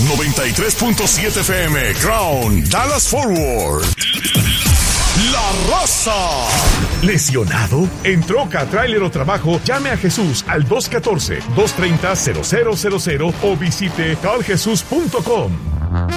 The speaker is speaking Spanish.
93.7 FM, Crown, Dallas Forward. La Raza. ¿Lesionado? ¿En troca, tráiler o trabajo? Llame a Jesús al 214-230-0000 o visite carljesus.com.